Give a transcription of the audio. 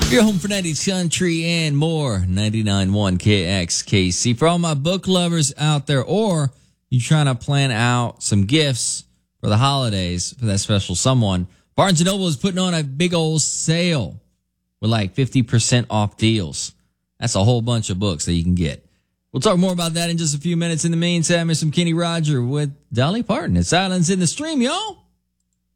Your home for 90s country and more. 99.1 KXKC. For all my book lovers out there, or you trying to plan out some gifts for the holidays for that special someone, Barnes & Noble is putting on a big old sale with like 50% off deals. That's a whole bunch of books that you can get. We'll talk more about that in just a few minutes. In the meantime, here's some Kenny Roger with Dolly Parton. It's Islands in the Stream, y'all.